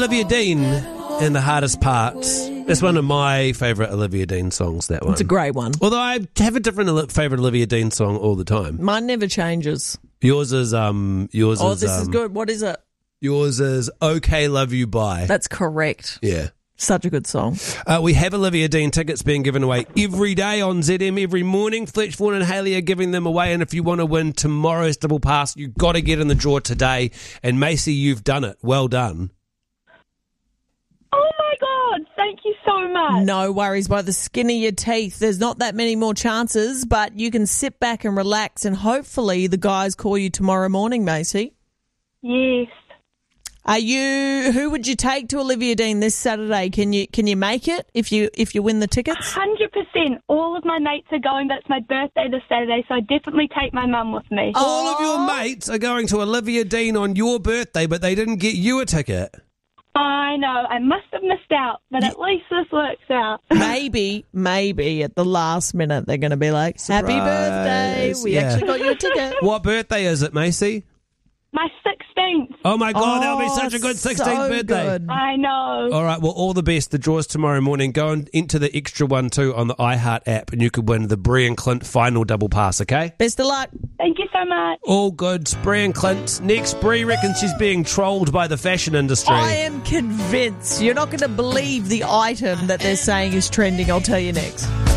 Olivia Dean in The Hardest Part. That's one of my favourite Olivia Dean songs, that one. It's a great one. Although I have a different favourite Olivia Dean song all the time. Mine never changes. Yours is This is good. What is it? Yours is Okay Love You Bye. That's correct. Yeah. Such a good song. We have Olivia Dean tickets being given away every day on ZM every morning. Fletch, Vaughan and Haley are giving them away, and if you want to win tomorrow's double pass, you've got to get in the draw today. And Macy, you've done it. Well done. Oh my God, thank you so much. No worries, by the skin of your teeth. There's not that many more chances, but you can sit back and relax, and hopefully the guys call you tomorrow morning, Macy. Yes. Who would you take to Olivia Dean this Saturday? Can you make it if you win the tickets? 100%. All of my mates are going, but it's my birthday this Saturday, so I definitely take my mum with me. All of your mates are going to Olivia Dean on your birthday, but they didn't get you a ticket. I know, I must have missed out, but at least this works out. Maybe at the last minute they're going to be like, Surprise. happy birthday, we actually got you a ticket. What birthday is it, Macy? My 16th. Oh my God, that'll be such a good 16th so birthday. good. I know. All right, well, all the best. The draw's tomorrow morning. Go and enter the extra one too on the iHeart app, and you could win the Bree and Clint final double pass, okay? Best of luck. Thank you so much. All good. Bree and Clint. Next, Bree reckons she's being trolled by the fashion industry. I am convinced. You're not going to believe the item that they're saying is trending. I'll tell you next.